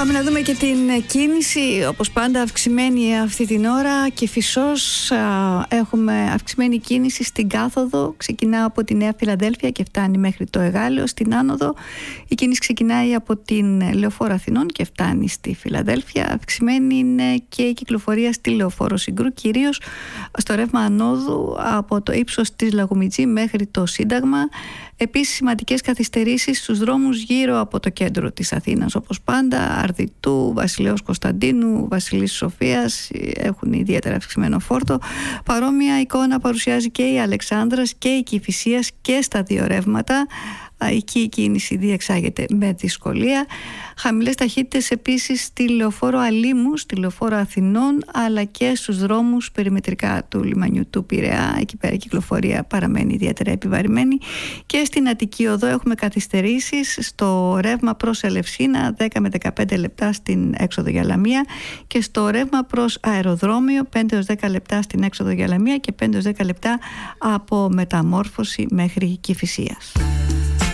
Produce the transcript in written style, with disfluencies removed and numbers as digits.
Πάμε να δούμε και την κίνηση, όπως πάντα αυξημένη αυτή την ώρα. και Κηφισός έχουμε αυξημένη κίνηση στην κάθοδο, ξεκινά από τη Νέα Φιλαδέλφια και φτάνει μέχρι το Εγάλεο. Στην άνοδο η κίνηση ξεκινάει από την Λεωφόρο Αθηνών και φτάνει στη Φιλαδέλφια. Αυξημένη είναι και η κυκλοφορία στη Λεωφόρο Συγκρού, κυρίως στο ρεύμα ανόδου από το ύψος της Λαγουμιτζή μέχρι το Σύνταγμα. Επίσης σημαντικές καθυστερήσεις στους δρόμους γύρω από το κέντρο της Αθήνας, όπως πάντα, Αρδιτού, Βασιλέως Κωνσταντίνου, Βασιλής Σοφίας έχουν ιδιαίτερα αυξημένο φόρτο. Παρόμοια εικόνα παρουσιάζει και η Αλεξάνδρας και η Κηφισίας και στα δύο ρεύματα. Εκεί η κίνηση διεξάγεται με δυσκολία. Χαμηλές ταχύτητες επίσης στη Λεωφόρο Αλήμου, στη Λεωφόρο Αθηνών, αλλά και στους δρόμους περιμετρικά του λιμανιού του Πειραιά. Εκεί πέρα η κυκλοφορία παραμένει ιδιαίτερα επιβαρημένη. Και στην Αττική Οδό έχουμε καθυστερήσεις στο ρεύμα προς Ελευσίνα, 10 με 15 λεπτά στην έξοδο για Λαμία, και στο ρεύμα προς Αεροδρόμιο 5 έως 10 λεπτά στην έξοδο για Λαμία και 5 έως 10 λεπτά από Μεταμόρφωση μέχρι Κηφισίας.